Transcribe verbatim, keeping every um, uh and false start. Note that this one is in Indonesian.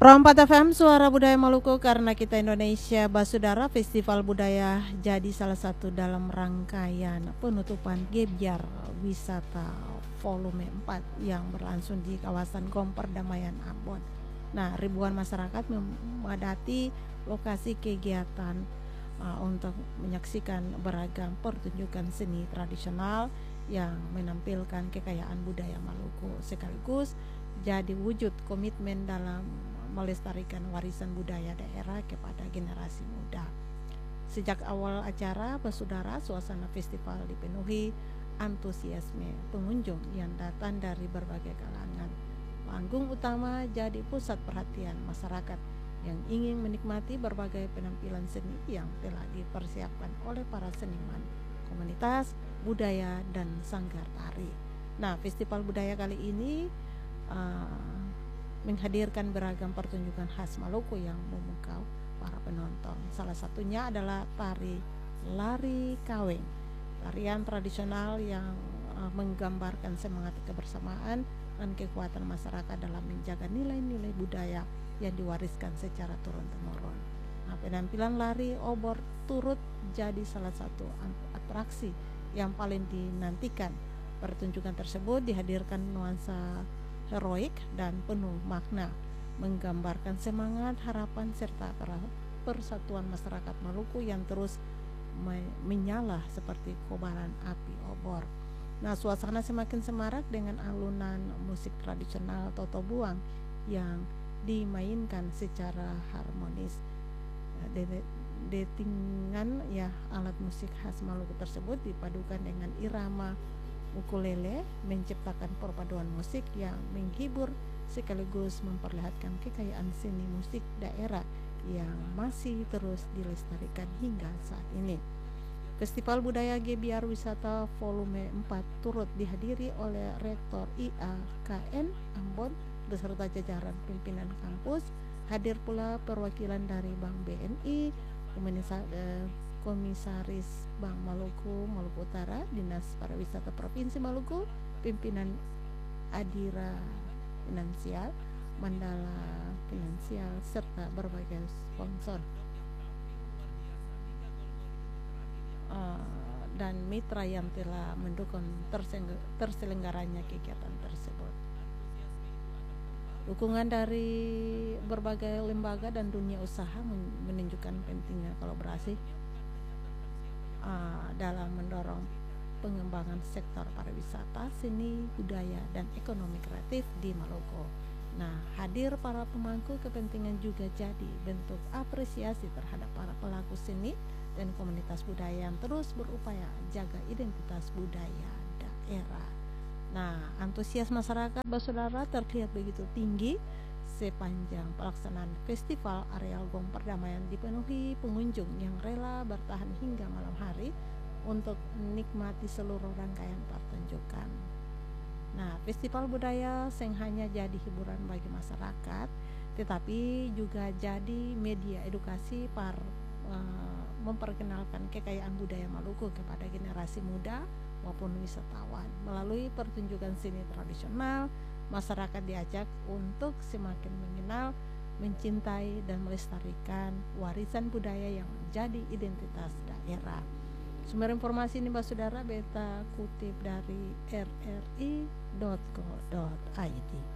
Rompat F M, Suara Budaya Maluku, karena kita Indonesia. Basudara, Festival Budaya jadi salah satu dalam rangkaian penutupan Gebyar Wisata Volume empat yang berlangsung di kawasan Gom Perdamaian Ambon. Nah, ribuan masyarakat memadati lokasi kegiatan uh, untuk menyaksikan beragam pertunjukan seni tradisional yang menampilkan kekayaan budaya Maluku, sekaligus jadi wujud komitmen dalam melestarikan warisan budaya daerah kepada generasi muda. Sejak awal acara, Basudara, suasana festival dipenuhi antusiasme pengunjung yang datang dari berbagai kalangan. Panggung utama jadi pusat perhatian masyarakat yang ingin menikmati berbagai penampilan seni yang telah dipersiapkan oleh para seniman, komunitas budaya, dan sanggar tari. Nah, festival budaya kali ini uh, menghadirkan beragam pertunjukan khas Maluku yang memukau para penonton. Salah satunya adalah tari lari kaweng, tarian tradisional yang uh, menggambarkan semangat kebersamaan dan kekuatan masyarakat dalam menjaga nilai-nilai budaya yang diwariskan secara turun-temurun. Nah, penampilan lari obor turut jadi salah satu atraksi yang paling dinantikan. Pertunjukan tersebut dihadirkan nuansa heroik dan penuh makna, menggambarkan semangat, harapan, serta persatuan masyarakat Maluku yang terus me- menyala seperti kobaran api obor. Nah, suasana semakin semarak dengan alunan musik tradisional Toto Buang yang dimainkan secara harmonis. Detingan ya alat musik khas Maluku tersebut dipadukan dengan irama ukulele, menciptakan perpaduan musik yang menghibur sekaligus memperlihatkan kekayaan seni musik daerah yang masih terus dilestarikan hingga saat ini. Festival Budaya Gebyar Wisata Volume empat turut dihadiri oleh Rektor I A K N Ambon beserta jajaran pimpinan kampus. Hadir pula perwakilan dari Bank B N I, Komisaris Bank Maluku, Maluku Utara, Dinas Pariwisata Provinsi Maluku, pimpinan Adira Finansial, Mandala Finansial, serta berbagai sponsor uh, dan mitra yang telah mendukung terselenggaranya kegiatan tersebut. Dukungan dari berbagai lembaga dan dunia usaha menunjukkan pentingnya kolaborasi uh, dalam mendorong pengembangan sektor pariwisata, seni, budaya, dan ekonomi kreatif di Maluku. Nah, hadir para pemangku kepentingan juga jadi bentuk apresiasi terhadap para pelaku seni dan komunitas budaya yang terus berupaya jaga identitas budaya daerah. Nah, antusias masyarakat Basudara terlihat begitu tinggi sepanjang pelaksanaan festival. Areal Gom Perdamaian dipenuhi pengunjung yang rela bertahan hingga malam hari untuk menikmati seluruh rangkaian pertunjukan. Nah, festival budaya seng hanya jadi hiburan bagi masyarakat, tetapi juga jadi media edukasi par uh, memperkenalkan kekayaan budaya Maluku kepada generasi muda maupun wisatawan. Melalui pertunjukan seni tradisional, masyarakat diajak untuk semakin mengenal, mencintai, dan melestarikan warisan budaya yang menjadi identitas daerah. Sumber informasi ini Basudara beta kutip dari r r i dot co dot i d.